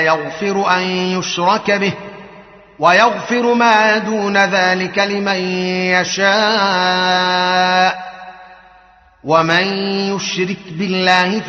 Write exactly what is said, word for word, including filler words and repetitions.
يغفر أن يشرك به ويغفر ما دون ذلك لمن يشاء ومن يشرك بالله